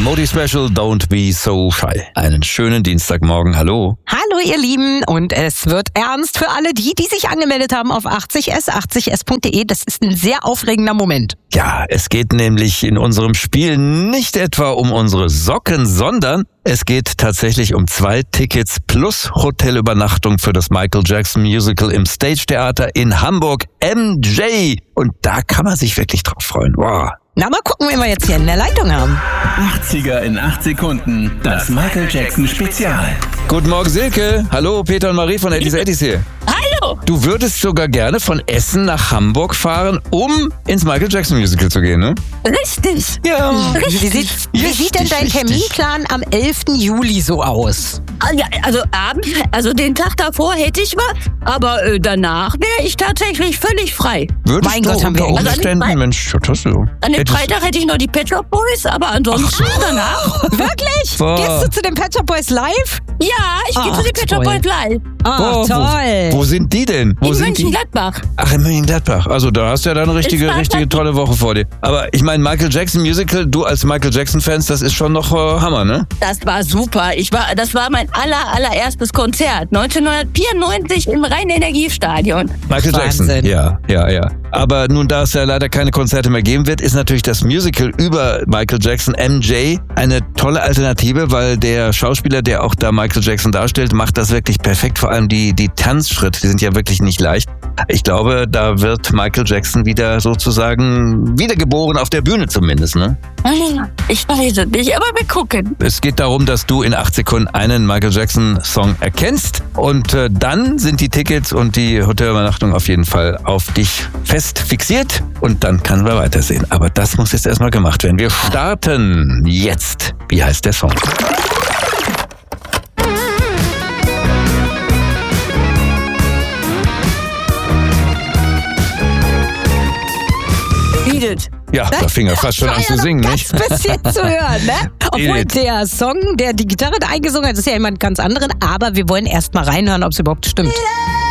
Modi Special, Don't Be So Shy. Einen schönen Dienstagmorgen, hallo. Hallo ihr Lieben, und es wird ernst für alle die sich angemeldet haben auf 80s, 80s.de. Das ist ein sehr aufregender Moment. Ja, es geht nämlich in unserem Spiel nicht etwa um unsere Socken, sondern es geht tatsächlich um 2 Tickets plus Hotelübernachtung für das Michael Jackson Musical im Stage Theater in Hamburg, MJ. Und da kann man sich wirklich drauf freuen. Wow. Na, mal gucken, wen wir jetzt hier in der Leitung haben. 80er in 8 Sekunden, das Michael Jackson Spezial. Guten Morgen, Silke. Hallo, Peter und Marie von Eddie's hier. Hallo! Du würdest sogar gerne von Essen nach Hamburg fahren, um ins Michael Jackson Musical zu gehen, ne? Richtig! Ja. Wie sieht denn dein Terminplan am 11. Juli so aus? Ja, also den Tag davor hätte ich was, aber danach wäre ich tatsächlich völlig frei. Würdest Mein du Gott, haben wir unter echt- Umständen, Mensch, was hast du? An dem Freitag hätte ich noch die Pet Shop Boys, aber ansonsten danach. Wirklich? Boah. Gehst du zu den Pet Shop Boys live? Ja, ich gehe Ach, zu den Pet Shop toll. Boys live. Ah, toll. Wo sind die denn? Wo In sind die? Mönchengladbach. Ach, in Mönchengladbach. Also da hast du ja dann eine richtige tolle Woche vor dir. Aber ich meine, Michael Jackson Musical, du als Michael Jackson-Fans, das ist schon noch Hammer, ne? Das war super. Das war mein allererstes Konzert. 1994 im Rhein-Energiestadion. Michael Wahnsinn. Jackson. Ja. Aber nun, da es ja leider keine Konzerte mehr geben wird, ist natürlich das Musical über Michael Jackson, MJ, eine tolle Alternative, weil der Schauspieler, der auch da Michael Jackson darstellt, macht das wirklich perfekt. Vor allem die Tanzschritte, die sind ja wirklich nicht leicht. Ich glaube, da wird Michael Jackson wieder sozusagen wiedergeboren, auf der Bühne zumindest, ne? Ich weiß es nicht, aber wir gucken. Es geht darum, dass du in 8 Sekunden einen Michael Jackson-Song erkennst und dann sind die Tickets und die Hotelübernachtung auf jeden Fall auf dich fest fixiert und dann können wir weitersehen. Aber das muss jetzt erstmal gemacht werden. Wir starten jetzt. Wie heißt der Song? Edith. Ja, da fing er fast schon an zu singen, nicht? Ganz bisschen zu hören, ne? Obwohl Edith. der Song, der die Gitarre da eingesungen hat, ist ja jemand ganz anderen. Aber wir wollen erst mal reinhören, ob es überhaupt stimmt.